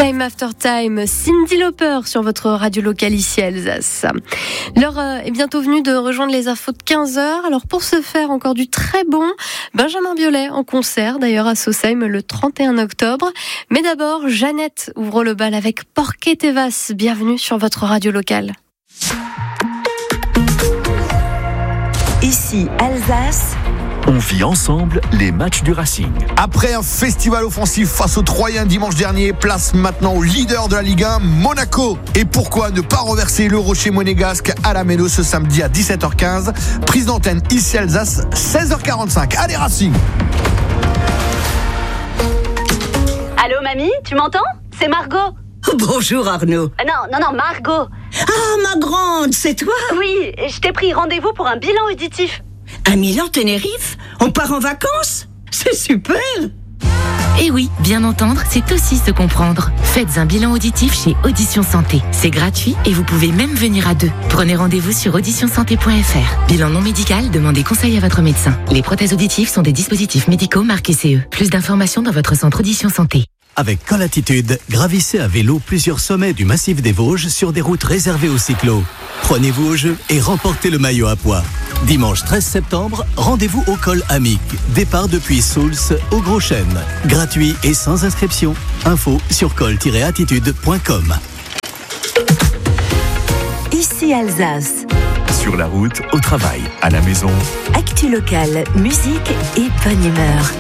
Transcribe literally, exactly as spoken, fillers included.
Time After Time, Cyndi Lauper sur votre radio locale ici à Alsace. L'heure est bientôt venue de rejoindre les infos de quinze heures. Alors pour ce faire, encore du très bon Benjamin Biolay en concert d'ailleurs à Sausheim le trente et un octobre. Mais d'abord, Jeannette ouvre le bal avec Porque te vas. Bienvenue sur votre radio locale. Ici Alsace. On vit ensemble les matchs du Racing. Après un festival offensif face aux Troyens dimanche dernier, place maintenant au leader de la Ligue un, Monaco. Et pourquoi ne pas renverser le Rocher monégasque à la Méno ce samedi à dix-sept heures quinze. Prise d'antenne ici Alsace, seize heures quarante-cinq. Allez Racing! Allô mamie, tu m'entends? C'est Margot. Bonjour Arnaud. Euh, non, non, non, Margot. Ah ma grande, c'est toi? Oui, je t'ai pris rendez-vous pour un bilan auditif. À Milan-Tenerife? On part en vacances? C'est super! Eh oui, bien entendre, c'est aussi se comprendre. Faites un bilan auditif chez Audition Santé. C'est gratuit et vous pouvez même venir à deux. Prenez rendez-vous sur audition santé point f r. Bilan non médical, demandez conseil à votre médecin. Les prothèses auditives sont des dispositifs médicaux marqués C E. Plus d'informations dans votre centre Audition Santé. Avec Colatitude, gravissez à vélo plusieurs sommets du massif des Vosges sur des routes réservées aux cyclos. Prenez-vous au jeu et remportez le maillot à pois. Dimanche treize septembre, rendez-vous au col Amic. Départ depuis Souls au Gros Chêne. Gratuit et sans inscription. Info sur col tiret attitude point com. Ici Alsace. Sur la route, au travail, à la maison. Actu locale, musique et bonne humeur.